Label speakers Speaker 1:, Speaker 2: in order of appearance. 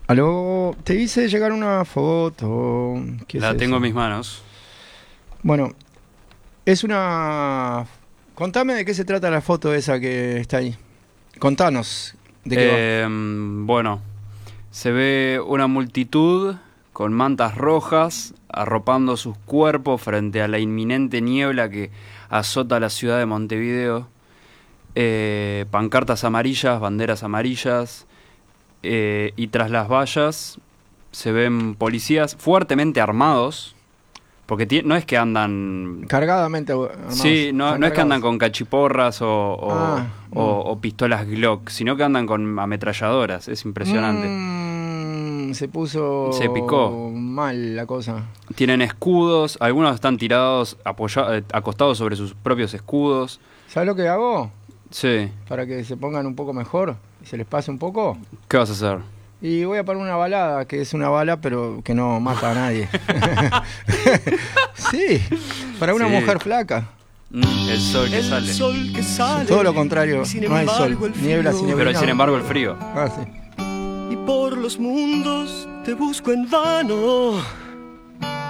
Speaker 1: Aló, te hice llegar una foto. ¿Qué es
Speaker 2: La tengo
Speaker 1: eso?
Speaker 2: en mis manos.
Speaker 1: Bueno, es una... Contame de qué se trata la foto esa que está ahí. Contanos de qué va.
Speaker 2: Bueno, se ve una multitud con mantas rojas arropando sus cuerpos frente a la inminente niebla que azota la ciudad de Montevideo. Pancartas amarillas, banderas amarillas, y tras las vallas se ven policías fuertemente armados, porque no es que andan...
Speaker 1: Cargadamente armados.
Speaker 2: Sí, no,
Speaker 1: Están
Speaker 2: no es que andan
Speaker 1: cargados.
Speaker 2: con cachiporras
Speaker 1: No.
Speaker 2: o pistolas Glock, sino que andan con ametralladoras. Es impresionante.
Speaker 1: Se puso
Speaker 2: Se picó.
Speaker 1: mal la cosa.
Speaker 2: Tienen escudos, algunos están tirados, acostados sobre sus propios escudos.
Speaker 1: ¿Sabes lo que hago?
Speaker 2: Sí,
Speaker 1: Para que se pongan un poco mejor y se les pase un poco.
Speaker 2: ¿qué vas a hacer?
Speaker 1: Y voy a poner una balada, que es una bala, pero que no mata a nadie. Sí, para una
Speaker 2: Sí.
Speaker 1: mujer flaca.
Speaker 2: El sol que
Speaker 3: El
Speaker 2: sale.
Speaker 3: sol que sale.
Speaker 1: Todo lo contrario,
Speaker 3: y sin
Speaker 1: no hay sol.
Speaker 3: embargo el frío.
Speaker 1: Niebla sin neblina.
Speaker 2: Pero sin embargo el frío.
Speaker 1: Ah, sí.
Speaker 3: Y por los mundos te busco en vano.